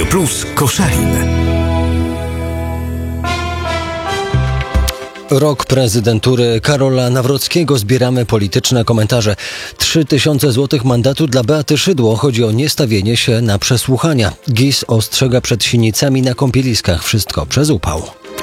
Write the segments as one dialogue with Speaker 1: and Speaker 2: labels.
Speaker 1: Radio Plus Koszalin.
Speaker 2: Rok prezydentury Karola Nawrockiego. Zbieramy polityczne komentarze. 3000 złotych mandatu dla Beaty Szydło. Chodzi o niestawienie się na przesłuchania. GIS ostrzega przed sinicami na kąpieliskach. Wszystko przez upał.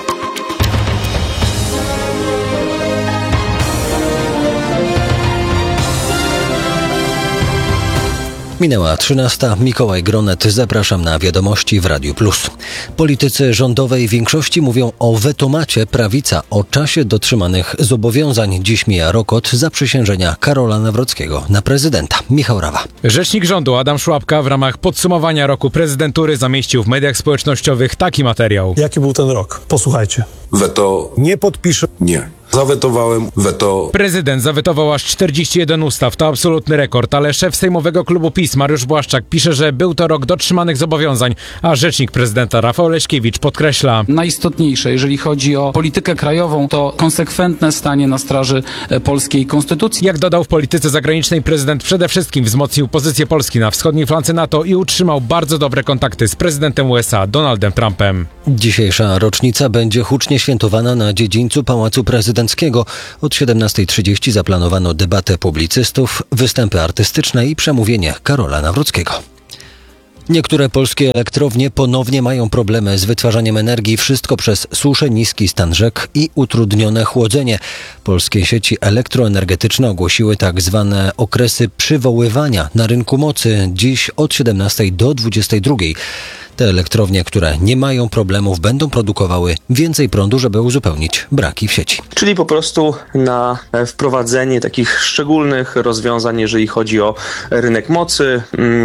Speaker 2: Minęła 13. Mikołaj Gronet. Zapraszam na wiadomości w Radiu Plus. Politycy rządowej większości mówią o wetomacie. Prawica o czasie dotrzymanych zobowiązań. Dziś mija rok od zaprzysiężenia Karola Nawrockiego na prezydenta. Michał Rawa.
Speaker 3: Rzecznik rządu Adam Szłapka w ramach podsumowania roku prezydentury zamieścił w mediach społecznościowych taki materiał.
Speaker 4: Jaki był ten rok? Posłuchajcie.
Speaker 5: Weto.
Speaker 4: Nie podpiszę.
Speaker 5: Nie. Zawetowałem weto.
Speaker 3: Prezydent zawetował aż 41 ustaw. To absolutny rekord, ale szef sejmowego klubu PiS Mariusz Błaszczak pisze, że był to rok dotrzymanych zobowiązań, a rzecznik prezydenta Rafał Leśkiewicz podkreśla:
Speaker 6: najistotniejsze, jeżeli chodzi o politykę krajową, to konsekwentne stanie na straży polskiej konstytucji.
Speaker 3: Jak dodał, w polityce zagranicznej prezydent przede wszystkim wzmocnił pozycję Polski na wschodniej flance NATO i utrzymał bardzo dobre kontakty z prezydentem USA Donaldem Trumpem.
Speaker 2: Dzisiejsza rocznica będzie hucznie świętowana na dziedzińcu Pałacu Prezydenckiego. Od 17:30 zaplanowano debatę publicystów, występy artystyczne i przemówienie Karola Nawrockiego. Niektóre polskie elektrownie ponownie mają problemy z wytwarzaniem energii. Wszystko przez suszę, niski stan rzek i utrudnione chłodzenie. Polskie sieci elektroenergetyczne ogłosiły tak zwane okresy przywoływania na rynku mocy. Dziś od 17 do 22. Te elektrownie, które nie mają problemów, będą produkowały więcej prądu, żeby uzupełnić braki w sieci.
Speaker 7: Czyli po prostu na wprowadzenie takich szczególnych rozwiązań, jeżeli chodzi o rynek mocy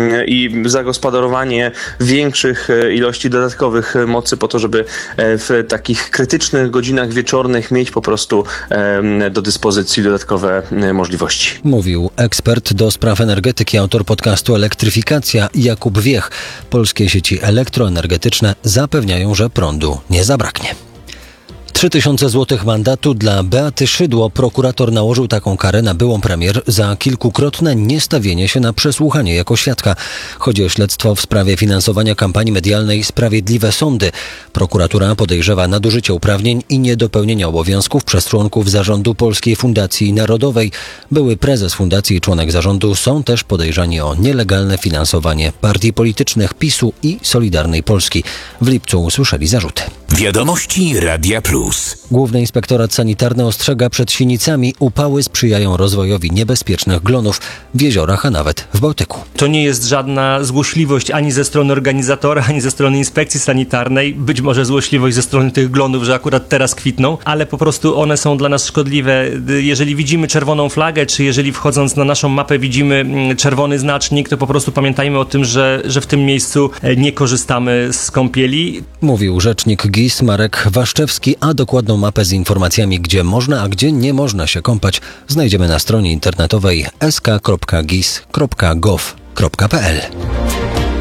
Speaker 7: i zagospodarowanie większych ilości dodatkowych mocy po to, żeby w takich krytycznych godzinach wieczornych mieć po prostu do dyspozycji dodatkowe możliwości.
Speaker 2: Mówił ekspert do spraw energetyki, autor podcastu Elektryfikacja Jakub Wiech. Polskie sieci elektroenergetyczne zapewniają, że prądu nie zabraknie. 3000 złotych mandatu dla Beaty Szydło. Prokurator nałożył taką karę na byłą premier za kilkukrotne niestawienie się na przesłuchanie jako świadka. Chodzi o śledztwo w sprawie finansowania kampanii medialnej Sprawiedliwe Sądy. Prokuratura podejrzewa nadużycie uprawnień i niedopełnienia obowiązków przez członków zarządu Polskiej Fundacji Narodowej. Były prezes fundacji i członek zarządu są też podejrzani o nielegalne finansowanie partii politycznych PiS-u i Solidarnej Polski. W lipcu usłyszeli zarzuty.
Speaker 1: Wiadomości Radia Plus.
Speaker 2: Główny Inspektorat Sanitarny ostrzega przed sinicami. Upały sprzyjają rozwojowi niebezpiecznych glonów w jeziorach, a nawet w Bałtyku.
Speaker 8: To nie jest żadna złośliwość ani ze strony organizatora, ani ze strony inspekcji sanitarnej. Być może złośliwość ze strony tych glonów, że akurat teraz kwitną, ale po prostu one są dla nas szkodliwe. Jeżeli widzimy czerwoną flagę, czy jeżeli wchodząc na naszą mapę widzimy czerwony znacznik, to po prostu pamiętajmy o tym, że w tym miejscu nie korzystamy z kąpieli.
Speaker 2: Mówił rzecznik GIS Marek Waszczewski, a dokładną mapę z informacjami, gdzie można, a gdzie nie można się kąpać, znajdziemy na stronie internetowej sk.gis.gov.pl.